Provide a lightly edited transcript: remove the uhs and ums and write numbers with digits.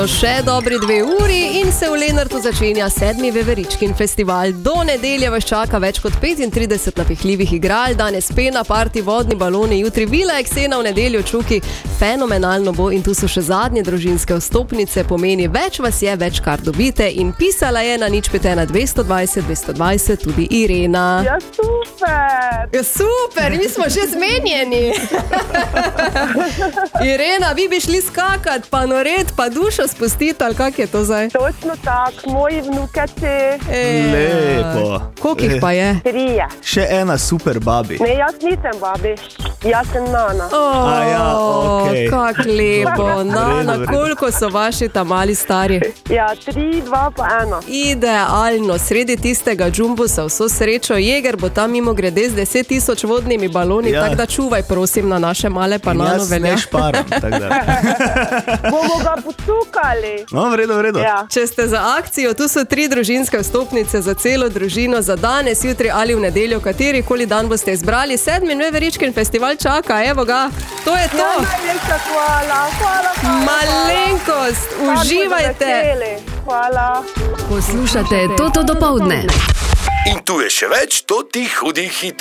Še dobri 2 uri in se v Lenartu začenja 7. Veveričkin festival. Do nedelje vas čaka več kot 35 napihljivih igral, danes pena, party, vodni baloni, jutri vila eksena, v nedeljo čuki. Fenomenalno bo in tu so še zadnje družinske vstopnice, pomeni več vas je, več kar dobite in pisala je na 051 220 220 tudi Irena. Ja, super! Ja, super, mi smo že zmenjeni. Irena, vi bi šli skakat, pa noret, pa dušo spustiti, ali kak je to zdaj? Točno tak, moji vnukeci. Lepo. Koliko jih pa je? 3. Še ena super babi. Ne, jaz nisem babi, jaz sem nana. ja, okej. Kak lepo. Nana, Vredo. koliko so vaši ta mali stari? Ja, 3, 2 pa 1. Idealno, sredi tistega džumbusa vso srečo. Jeger bo tam mimo grede z 10 000 vodnimi baloni, Ja. tako da čuvaj prosim na naše male pa Nano Jaz velja. ne šparam, tako da. Bomo ga pocukali. No, vredo. Ja. Če ste za akcijo, tu so 3 družinske vstopnice za celo družino, za danes, jutri ali v nedeljo, katerikoli dan boste izbrali. 7. Veveričkin festival čaka, evo ga, to je to. Ja, najlepša hvala. Malenkost, uživajte. Hvala. Poslušate Toto dopoldne. In tu je še več totih hudih hitov.